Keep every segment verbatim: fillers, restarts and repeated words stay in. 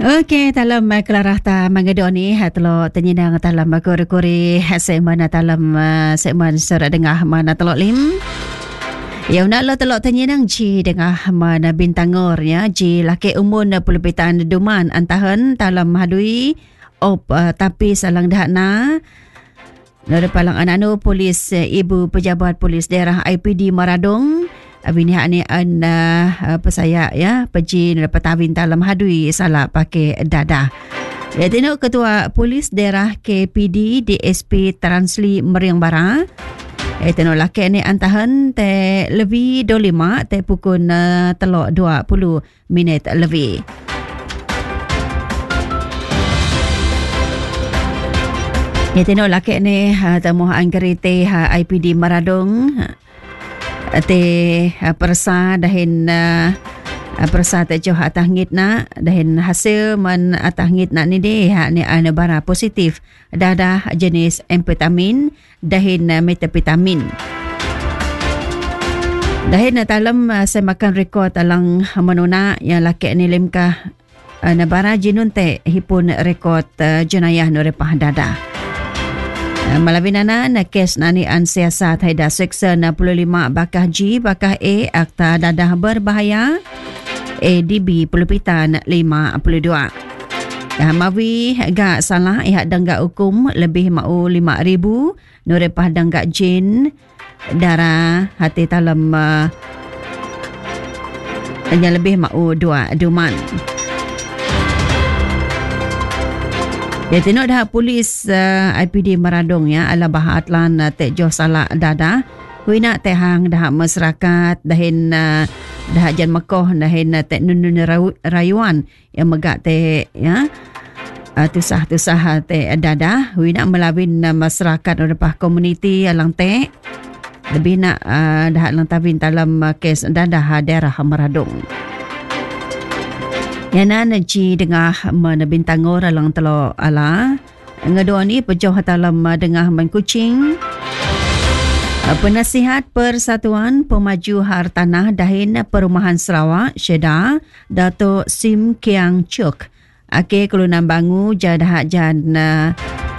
Okey, dalam uh, kelarah ta mangado ni hatlo tenyinang dalam uh, kore-kore segmen dalam uh, segmen surat dengah mana telok lim. Ya nak lo telok tenyinang ji dengah mana bintangor ya ji laki umun uh, pulupitan duman antahan dalam hadui op uh, tapi salang dahna. Dari palang ananu polis uh, ibu pejabat polis daerah I P D Maradong Abini ni an uh, pesaya ya peji petawin dalam hadui salah pakai dada. Ya tino ketua polis daerah K P D D S P Transli Meriang Bara. Ya tino laki ni antahan te lebih dua puluh lima te pukul uh, telok dua puluh minit lebih. Ya tino laki ni uh, temu angkerite uh, I P D Maradong. Te persa dahin uh, persa te joh atah ngitna dahin hasil man atah ngitna ni de ha ni ana bara positif dadah jenis amfetamin dahin uh, metapetamin dahin dalam uh, saya makan rekod alang menuna yang laki ni lemkah uh, nabara jinun te hipun rekod uh, jenayah no repah dadah. Malabinana na kes nani an siasat haida seksa enam puluh lima bakah G bakah A akta dadah berbahaya A D B pulupitan lima puluh dua. Dah mawi gak salah ihak dangga hukum lebih mau lima ribu nurepah dangga jin darah hati dalam uh, hanya lebih mau dua duman. Ya tino dah polis uh, I P D Maradong ya ala bahatlan uh, te joh salah dada huina tehang dah masyarakat dahin uh, dah jan makoh dahin uh, te nunun rayuan yang megak te ya uh, tusah-tusah te dada huina melawin uh, masyarakat repah komuniti alang te lebih nak uh, dah alang tawin dalam uh, kes dadah daerah Maradong. Yana naji dengah mana bintangor alang telo ala ngedua ni pejoh dalam dengah main kucing. Penasihat Persatuan Pemaju Hartanah Dahin Perumahan Sarawak Syeda Dato' Sim Kiang Chuk ake kelunan bangu jadah jan uh,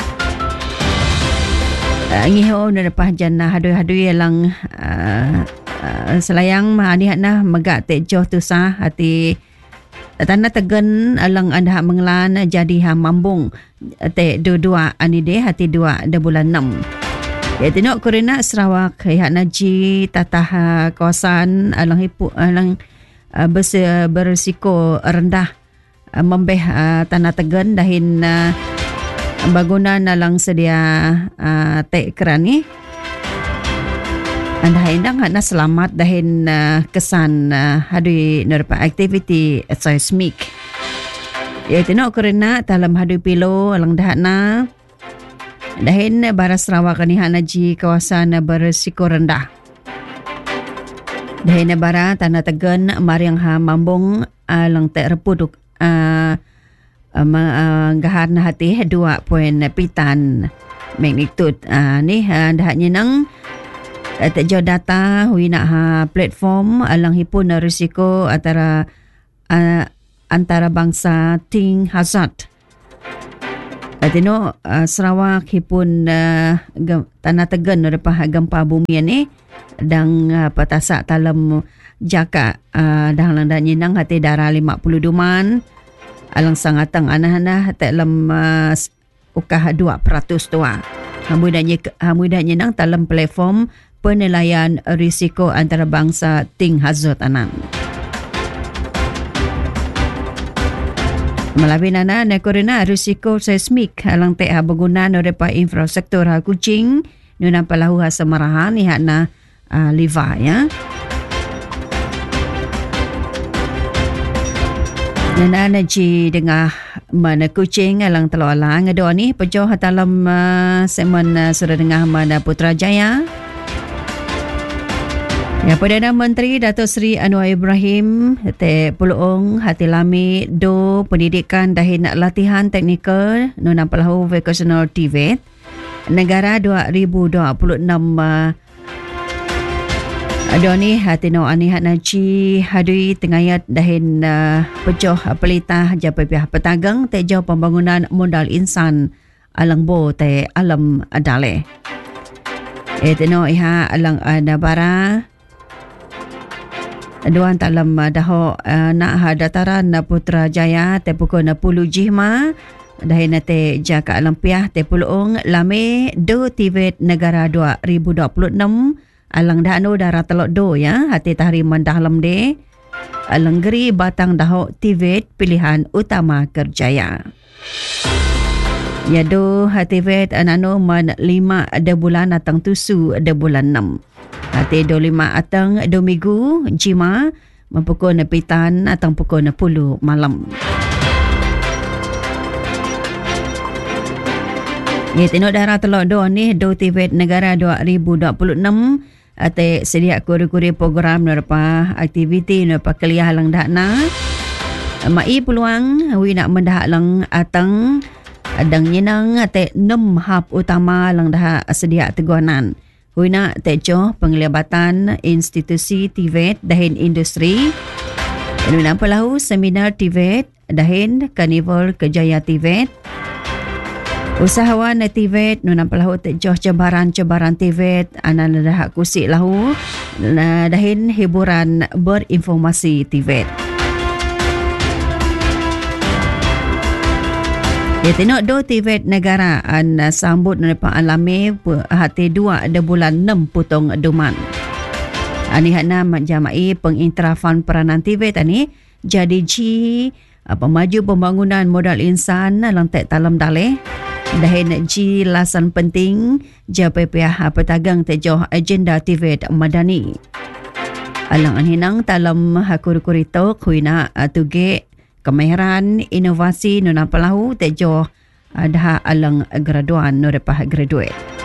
ngiho nerepah jan hadui-hadui alang uh, uh, selayang mahanihat nah megak tejoh tusah hati Tanah tegan alang anda mengelan jadi ha mambung te dua-dua ani de hati dua de bulan enam. Ya tino Korina Sarawak ya naji tatah kawasan alang hipu alang uh, bers- berisiko rendah uh, membeh uh, tanah tegan dahin uh, bangunan alang sedia uh, te kerani. Anda hendang nak selamat dahin uh, kesan uh, hadui nerpa aktiviti seismik. Ya tino kerana dalam hadui pilo alang dahana dahin baras Sarawak ni hanaji kawasan berisiko rendah. Dahin bara tanah tegan mariang ha mambung alang te repuduk uh, uh, gahan hati dua poin pitan magnitude uh, ni uh, dah nyenang Tekjau data huina ha platform alang hipun risiko antara uh, antara bangsa Ting Hazard. Tino uh, Sarawak hipun uh, tanah tegan repah gempa bumi ni dang uh, patasak dalam jaka uh, dang lang dan nyinang hati darah lima puluh duman alang sangatang anah-anah dalam uh, ukah dua peratus tua. Hamu dan hamu dan nyinang dalam platform penilaian risiko antarabangsa Ting Hazard anan. Malabin ana nekorena risiko seismik alang te berguna norepa infrastruktur ha kucing nuna palahu ha semarahan ni hakna uh, liva ya. Nana naji dengah mana kucing alang telo alang ngado ni pejoh dalam uh, segmen uh, sudah dengah mana Putrajaya. Ya, Perdana Menteri Datuk Seri Anwar Ibrahim te puluong hati lami do pendidikan dahin latihan teknikal nuna pelahu vocational T V E T negara dua ribu dua puluh enam uh, Adoni hatino ani hanaji hadui tengayat dahin uh, pejoh pelitah japai pihak petagang tejo pembangunan modal insan alangbo te alam adale. Etino iha alang nabara Duan talam daho uh, nak hadataran Putrajaya te pukul napulu jihma dahin te jaka alampiah te puluong lame do tivet negara dua ribu dua puluh enam alang dano darah telok do ya hati tahriman dalam de alang geri batang daho tivet pilihan utama kerjaya. Ya do hati vet anano man lima ada bulan atang tusu ada bulan enam. Hati do lima atang do minggu jima mempukul nepitan atang pukul nepuluh malam. Ya tino darah telok do ni do tivet negara dua ribu dua puluh enam ate sedia kuri-kuri program nerpa aktiviti nerpa kuliah lang dakna mai peluang wi nak mendah lang atang adang nyenang ate enam hab utama lang dah sedia teguanan wi nak tejo penglibatan institusi tivet dahin industri wi nak pelahu seminar tivet dahin karnival kejaya tivet usahawan tivet nunam pelahu tejoh cabaran-cabaran tivet anan dah kusik lahu dahin hiburan berinformasi tivet. Ya tino do tivet negara an sambut nepa alame hati dua ada bulan enam putong duman. Ani hana jamai pengintrafan peranan tivet ani jadi ji pemaju pembangunan modal insan lantek talam daleh dahin ji lasan penting japai pihak petagang tejoh agenda tivet madani. Alang anhinang talam hakuri-kuri tok huina tuge kemahiran inovasi nuna pelahu tejoh dah alang graduan nurepah graduate.